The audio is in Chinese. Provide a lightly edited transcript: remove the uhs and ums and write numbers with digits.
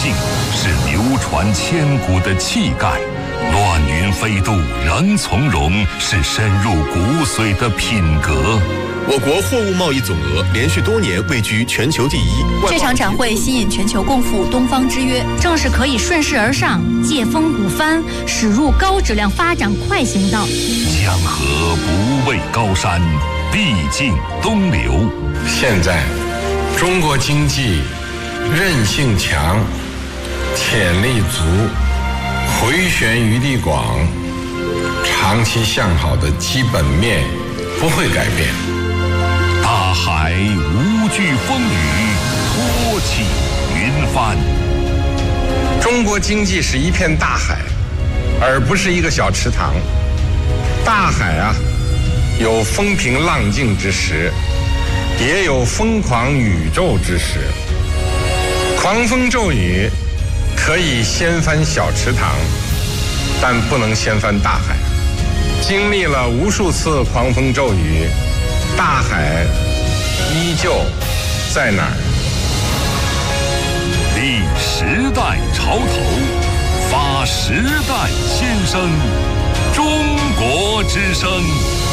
性，是流传千古的气概。乱云飞渡仍从容，是深入骨髓的品格。 我国货物贸易总额连续多年位居全球第一。 这场展会吸引全球共赴东方之约， 正是可以顺势而上，借风鼓帆，驶入高质量发展快行道。 江河不畏高山，必尽东流。 现在，中国经济韧性强，潜力足，回旋余地广，长期向好的基本面不会改变。 大海无惧风雨，托起云帆。 中国经济是一片大海，而不是一个小池塘。大海啊，有风平浪静之时，也有疯狂宇宙之时。狂风骤雨可以掀翻小池塘，但不能掀翻大海。经历了无数次狂风骤雨，大海依旧在哪儿？ 立时代潮头，发时代先声，中国之声。